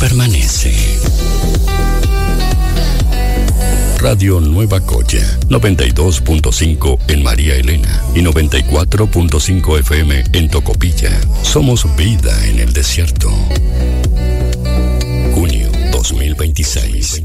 permanece. Radio Nueva Coya, 92.5 en María Elena y 94.5 FM en Tocopilla. Somos vida en el desierto.